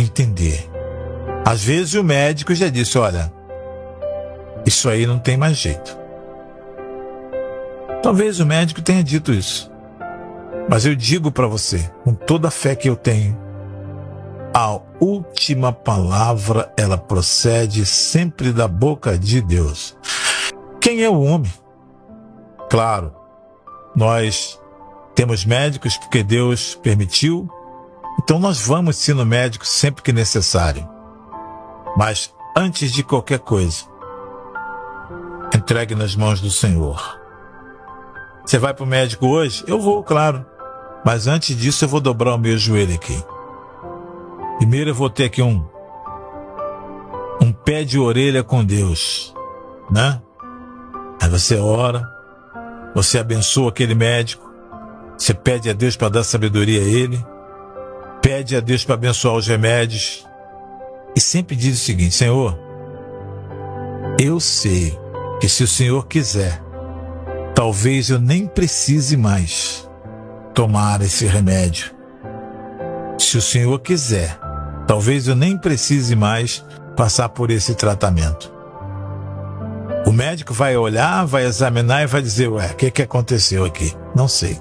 entender. Às vezes o médico já disse, olha, isso aí não tem mais jeito. Talvez o médico tenha dito isso. Mas eu digo para você, com toda a fé que eu tenho, a última palavra, ela procede sempre da boca de Deus. Quem é o homem? Claro, nós temos médicos porque Deus permitiu, então nós vamos sim no médico sempre que necessário. Mas antes de qualquer coisa, entregue nas mãos do Senhor. Você vai para o médico hoje? Eu vou, claro. Mas antes disso eu vou dobrar o meu joelho aqui. Primeiro eu vou ter aqui um pé de orelha com Deus, né? Aí você ora, você abençoa aquele médico, você pede a Deus para dar sabedoria a ele, pede a Deus para abençoar os remédios e sempre diz o seguinte, Senhor, eu sei que se o Senhor quiser, talvez eu nem precise mais tomar esse remédio. Se o Senhor quiser, talvez eu nem precise mais passar por esse tratamento. O médico vai olhar, vai examinar e vai dizer, ué, o que aconteceu aqui? Não sei.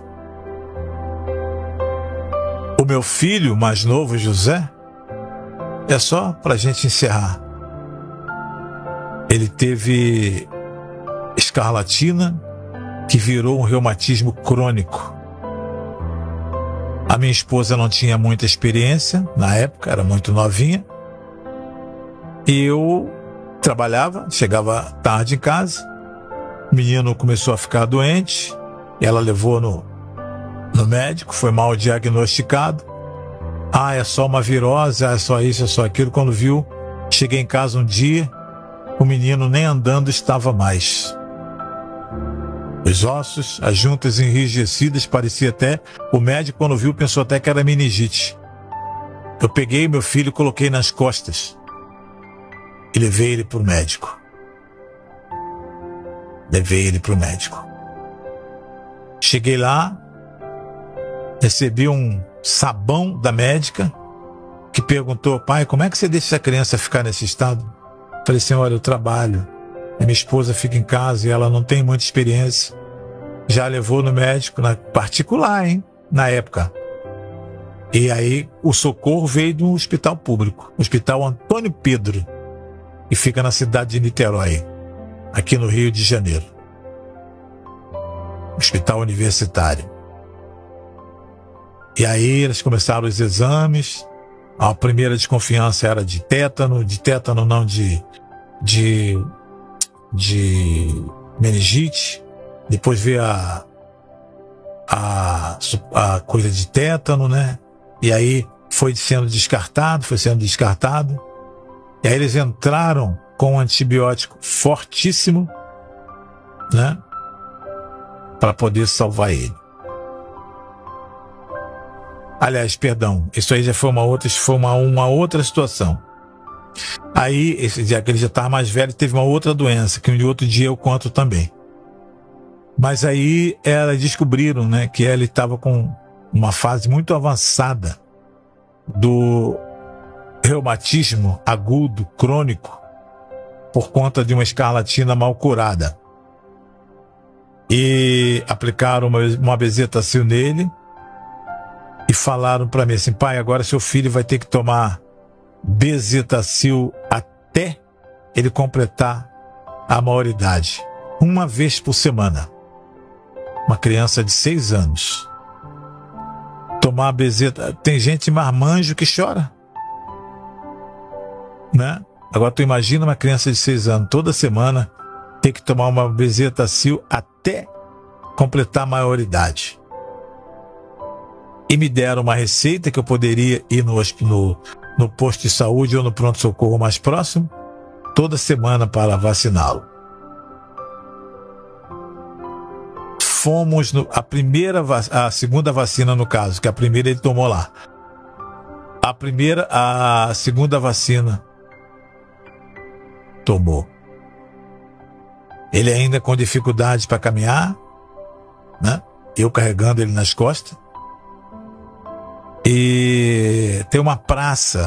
O meu filho mais novo, José, é só para a gente encerrar. Ele teve escarlatina, que virou um reumatismo crônico. A minha esposa não tinha muita experiência, na época, era muito novinha. E eu trabalhava, chegava tarde em casa, o menino começou a ficar doente, ela levou no médico, foi mal diagnosticado. Ah, é só uma virose, é só isso, é só aquilo. Quando viu, cheguei em casa um dia, o menino nem andando estava mais. Os ossos, as juntas enrijecidas, parecia até, o médico quando viu pensou até que era meningite. Eu peguei meu filho e coloquei nas costas e levei ele para o médico. Cheguei lá, recebi um sabão da médica que perguntou, pai, como é que você deixa essa criança ficar nesse estado? Falei, senhora, eu trabalho, a minha esposa fica em casa e ela não tem muita experiência. Já levou no médico, na particular, na época. E aí o socorro veio do hospital público, Hospital Antônio Pedro, que fica na cidade de Niterói, aqui no Rio de Janeiro. Hospital universitário. E aí eles começaram os exames. A primeira desconfiança era de tétano não, de meningite. Depois veio a coisa de tétano, né? E aí foi sendo descartado. E aí eles entraram com um antibiótico fortíssimo, né? Para poder salvar ele. Aliás, perdão, isso aí já foi uma outra situação. Aí, esse dia que ele já estava mais velho, teve uma outra doença, que no outro dia eu conto também. Mas aí elas descobriram, né, que ele estava com uma fase muito avançada do reumatismo agudo, crônico, por conta de uma escarlatina mal curada. E aplicaram uma bezetacil nele e falaram para mim assim, pai, agora seu filho vai ter que tomar bezetacil até ele completar a maioridade, uma vez por semana. Uma criança de 6 anos. Tomar bezeta... Tem gente marmanjo que chora, né? Agora tu imagina uma criança de 6 anos, toda semana, ter que tomar uma bezetacil até completar a maioridade. E me deram uma receita que eu poderia ir no posto de saúde ou no pronto-socorro mais próximo, toda semana para vaciná-lo. Fomos a segunda vacina no caso, que a primeira ele tomou lá. A segunda vacina tomou. Ele ainda com dificuldade para caminhar, né? Eu carregando ele nas costas. E tem uma praça